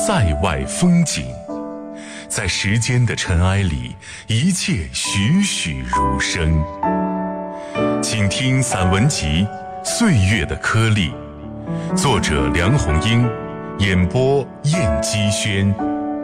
塞外风景，在时间的尘埃里，一切栩栩如生。请听散文集《岁月的颗粒》，作者梁红英，演播燕姬轩。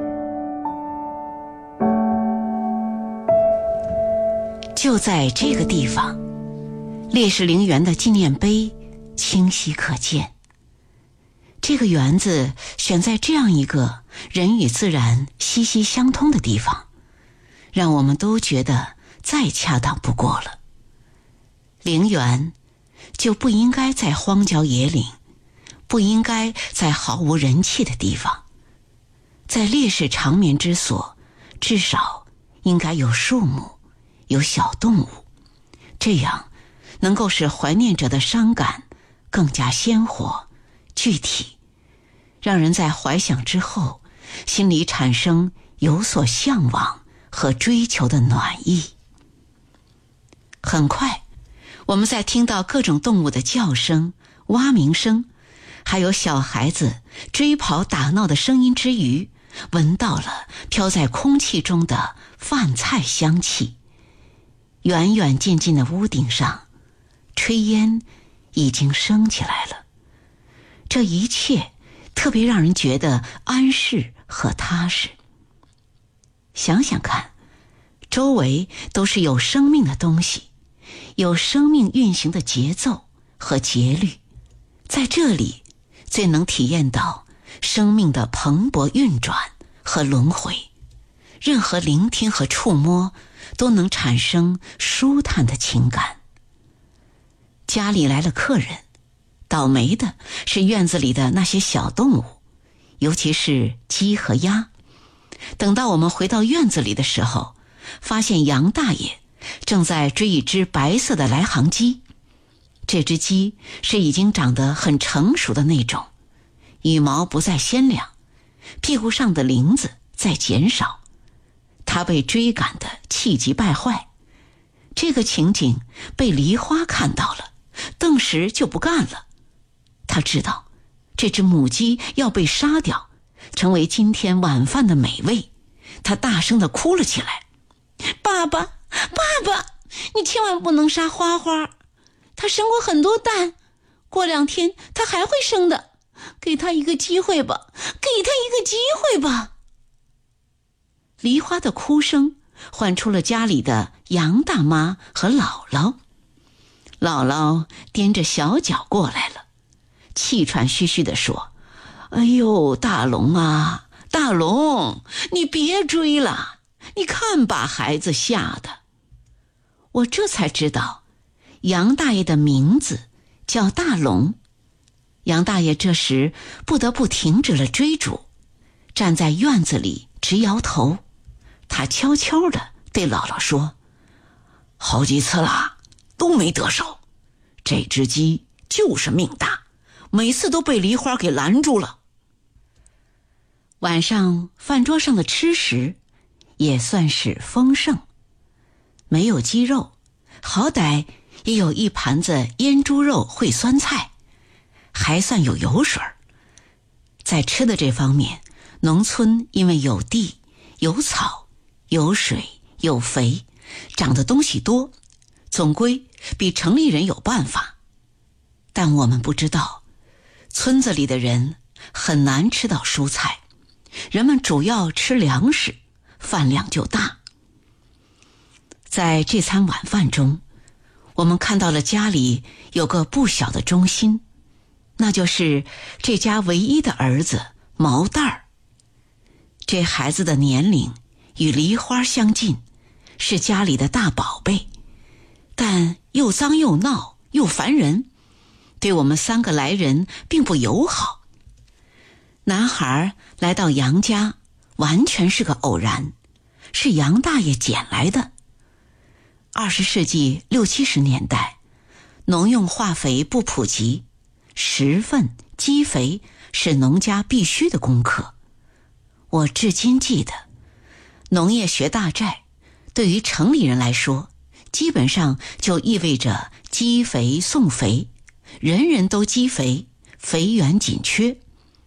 就在这个地方，烈士陵园的纪念碑清晰可见。这个园子选在这样一个人与自然息息相通的地方，让我们都觉得再恰当不过了。陵园就不应该在荒郊野岭，不应该在毫无人气的地方。在烈士长眠之所，至少应该有树木，有小动物，这样能够使怀念者的伤感更加鲜活具体，让人在怀想之后心里产生有所向往和追求的暖意。很快我们在听到各种动物的叫声、蛙鸣声，还有小孩子追跑打闹的声音之余，闻到了飘在空气中的饭菜香气。远远近近的屋顶上，炊烟已经升起来了。这一切特别让人觉得安适和踏实。想想看，周围都是有生命的东西，有生命运行的节奏和节律，在这里最能体验到生命的蓬勃运转和轮回。任何聆听和触摸都能产生舒坦的情感。家里来了客人，倒霉的是院子里的那些小动物，尤其是鸡和鸭。等到我们回到院子里的时候，发现杨大爷正在追一只白色的来航鸡。这只鸡是已经长得很成熟的那种，羽毛不再鲜亮，屁股上的鳞子在减少。它被追赶得气急败坏。这个情景被梨花看到了，顿时就不干了。他知道这只母鸡要被杀掉，成为今天晚饭的美味。他大声地哭了起来：爸爸，爸爸，你千万不能杀花花，它生过很多蛋，过2天它还会生的，给它一个机会吧，给它一个机会吧。梨花的哭声唤出了家里的杨大妈和姥姥。姥姥踮着小脚过来了，气喘吁吁地说：哎呦，大龙啊，大龙，你别追了，你看把孩子吓的。我这才知道杨大爷的名字叫大龙。杨大爷这时不得不停止了追逐，站在院子里直摇头。他悄悄地对姥姥说：好几次了，都没得手，这只鸡就是命大，每次都被梨花给拦住了。晚上饭桌上的吃食也算是丰盛，没有鸡肉，好歹也有一盘子腌猪肉烩酸菜，还算有油水。在吃的这方面，农村因为有地有草有水有肥，长的东西多，总归比城里人有办法。但我们不知道，村子里的人很难吃到蔬菜，人们主要吃粮食，饭量就大。在这餐晚饭中，我们看到了家里有个不小的忠心，那就是这家唯一的儿子毛蛋儿。这孩子的年龄与梨花相近，是家里的大宝贝，但又脏又闹又烦人，对我们3个来人并不友好。男孩来到杨家完全是个偶然，是杨大爷捡来的。20世纪60、70年代，农用化肥不普及，石粪、基肥是农家必须的功课。我至今记得，农业学大寨对于城里人来说，基本上就意味着积肥送肥，人人都积肥，肥源紧缺。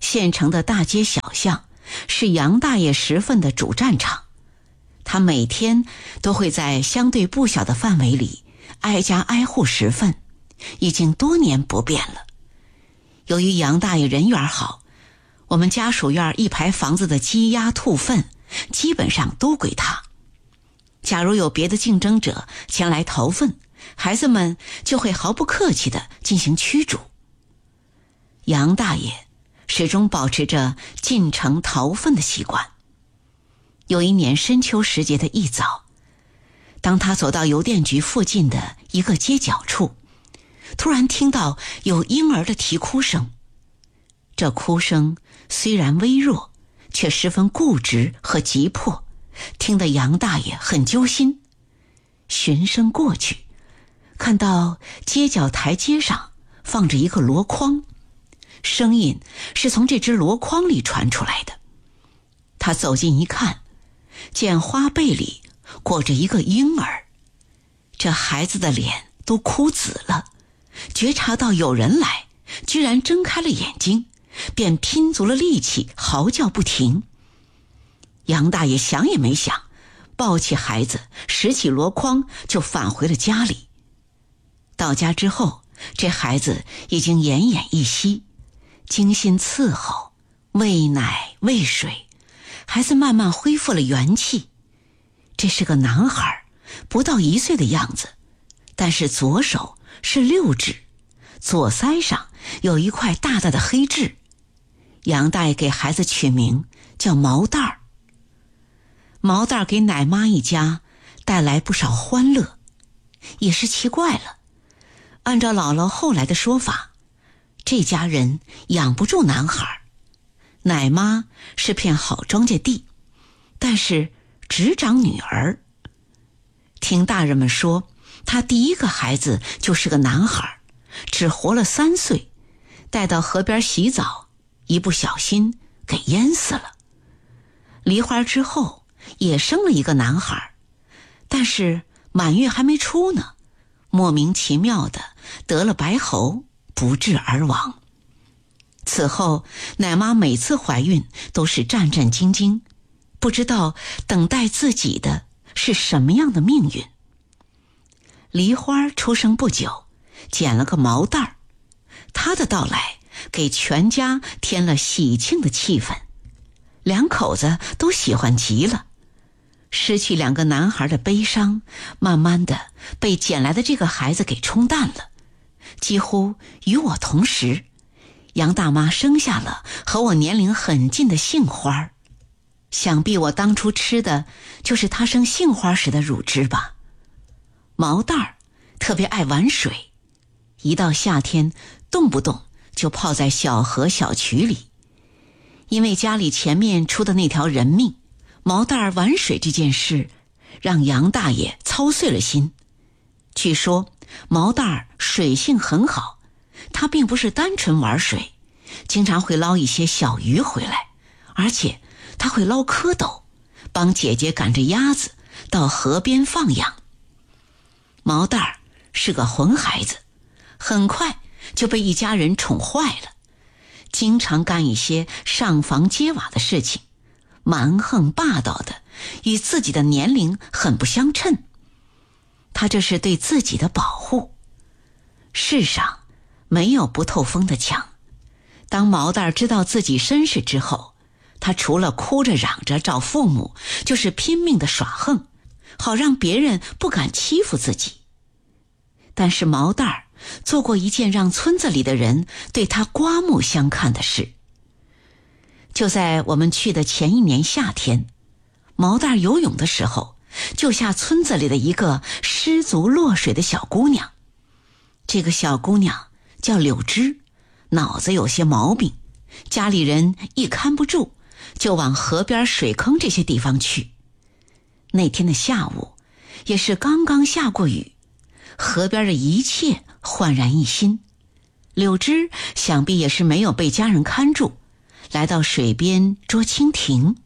县城的大街小巷是杨大爷食粪的主战场，他每天都会在相对不小的范围里挨家挨户食粪，已经多年不变了。由于杨大爷人缘好，我们家属院一排房子的鸡鸭兔粪基本上都归他。假如有别的竞争者前来逃粪，孩子们就会毫不客气地进行驱逐。杨大爷始终保持着进城逃粪的习惯。有一年深秋时节的一早，当他走到邮电局附近的一个街角处，突然听到有婴儿的啼哭声。这哭声虽然微弱，却十分固执和急迫，听得杨大爷很揪心。循声过去，看到街角台阶上放着一个箩筐，声音是从这只箩筐里传出来的。他走近一看，见花被里裹着一个婴儿，这孩子的脸都哭紫了，觉察到有人来，居然睁开了眼睛，便拼足了力气嚎叫不停。杨大爷想也没想，抱起孩子，拾起箩筐就返回了家里。到家之后，这孩子已经奄奄一息，精心伺候，喂奶喂水，孩子慢慢恢复了元气。这是个男孩，不到1岁的样子，但是左手是6指，左腮上有一块大大的黑痣。杨大爷给孩子取名叫毛蛋儿。毛蛋儿给奶妈一家带来不少欢乐。也是奇怪了，按照姥姥后来的说法，这家人养不住男孩，奶妈是片好庄稼地，但是只长女儿。听大人们说，他第一个孩子就是个男孩，只活了3岁，带到河边洗澡，一不小心给淹死了。梨花之后也生了一个男孩，但是满月还没出呢，莫名其妙的得了白喉，不治而亡。此后奶妈每次怀孕都是战战兢兢，不知道等待自己的是什么样的命运。梨花出生不久，捡了个毛蛋儿，他的到来给全家添了喜庆的气氛，两口子都喜欢极了。失去2个男孩的悲伤，慢慢的被捡来的这个孩子给冲淡了。几乎与我同时，杨大妈生下了和我年龄很近的杏花，想必我当初吃的就是她生杏花时的乳汁吧。毛蛋儿特别爱玩水，一到夏天动不动就泡在小河小渠里。因为家里前面出的那条人命，毛蛋儿玩水这件事让杨大爷操碎了心。据说毛蛋儿水性很好，他并不是单纯玩水，经常会捞一些小鱼回来，而且他会捞蝌蚪，帮姐姐赶着鸭子到河边放养。毛蛋儿是个混孩子，很快就被一家人宠坏了，经常干一些上房揭瓦的事情，蛮横霸道的，与自己的年龄很不相称。他这是对自己的保护。世上没有不透风的墙。当毛蛋儿知道自己身世之后，他除了哭着嚷着找父母，就是拼命的耍横，好让别人不敢欺负自己。但是毛蛋儿做过一件让村子里的人对他刮目相看的事。就在我们去的前一年夏天，毛蛋儿游泳的时候，救下村子里的一个失足落水的小姑娘。这个小姑娘叫柳枝，脑子有些毛病，家里人一看不住，就往河边水坑这些地方去。那天的下午也是刚刚下过雨，河边的一切焕然一新。柳枝想必也是没有被家人看住，来到水边捉蜻蜓。